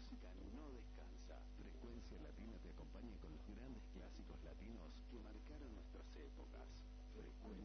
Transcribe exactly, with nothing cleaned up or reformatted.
música no descansa. Frecuencia Latina te acompaña con los grandes clásicos latinos que marcaron nuestras épocas. Frecuencia